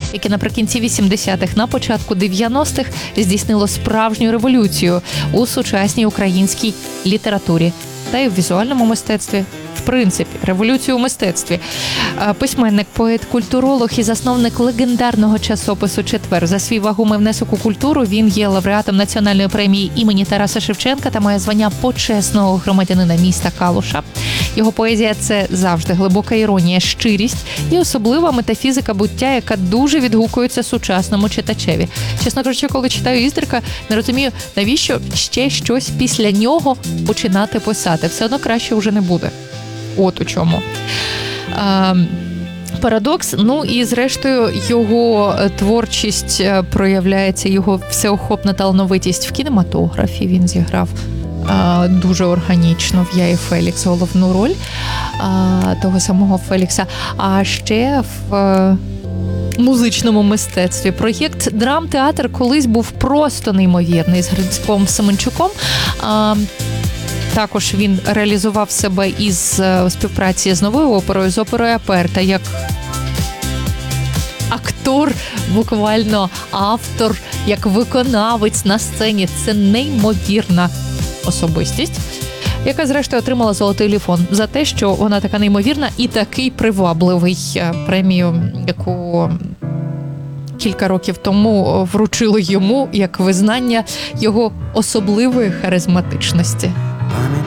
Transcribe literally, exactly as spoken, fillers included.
яке наприкінці вісімдесятих, на початку дев'яностих здійснило справжню революцію у сучасній українській літературі та й в візуальному мистецтві. В принципі, революцію у мистецтві. Письменник, поет, культуролог і засновник легендарного часопису «Четвер». За свій вагомий внесок у культуру він є лауреатом Національної премії імені Тараса Шевченка та має звання почесного громадянина міста Калуша. Його поезія – це завжди глибока іронія, щирість і особлива метафізика буття, яка дуже відгукується сучасному читачеві. Чесно кажучи, коли читаю Іздрика, не розумію, навіщо ще щось після нього починати писати. Все одно краще вже не буде. От у чому. А, парадокс. Ну і зрештою його творчість проявляється, його всеохопна талановитість в кінематографі. Він зіграв а, дуже органічно в «Я і Фелікс» головну роль а, того самого Фелікса. А ще в а, музичному мистецтві проєкт «Драмтеатр» колись був просто неймовірний з Грицьком Семенчуком. А, Також він реалізував себе із у співпраці з новою оперою, з оперою «Аперта», як актор, буквально автор, як виконавець на сцені. Це неймовірна особистість, яка зрештою отримала «Золотий ліфон» за те, що вона така неймовірна і такий привабливий. Премію, яку кілька років тому вручили йому як визнання його особливої харизматичності. Пам'ятаю